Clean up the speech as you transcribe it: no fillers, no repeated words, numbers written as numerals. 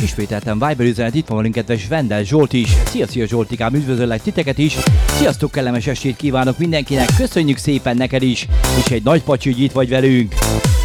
ismételten Viber üzenet, itt van velünk kedves Vendel Zsolt is. Szia Zsoltikám, üdvözöllek titeket is. Sziasztok, kellemes estét kívánok mindenkinek, köszönjük szépen neked is, és egy nagy pacsi, hogy itt vagy velünk.